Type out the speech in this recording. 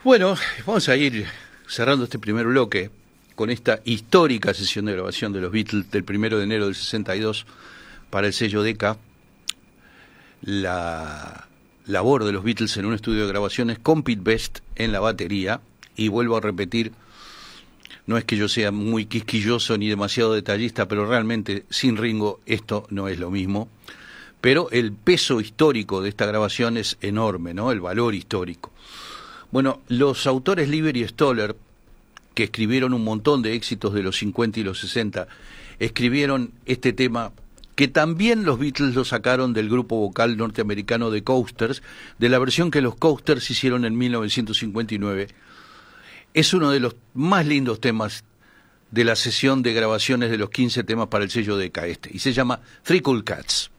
Bueno, vamos a ir cerrando este primer bloque con esta histórica sesión de grabación de los Beatles del 1 de enero del 62 para el sello Decca. La labor de los Beatles en un estudio de grabaciones con Pete Best en la batería, y vuelvo a repetir, no es que yo sea muy quisquilloso ni demasiado detallista, pero realmente sin Ringo esto no es lo mismo. Pero el peso histórico de esta grabación es enorme, ¿no? El valor histórico. Bueno, los autores Lieber y Stoller, que escribieron un montón de éxitos de los 50 y los 60, escribieron este tema que también los Beatles lo sacaron del grupo vocal norteamericano The Coasters, de la versión que los Coasters hicieron en 1959. Es uno de los más lindos temas de la sesión de grabaciones de los 15 temas para el sello Decca y se llama Three Cool Cats.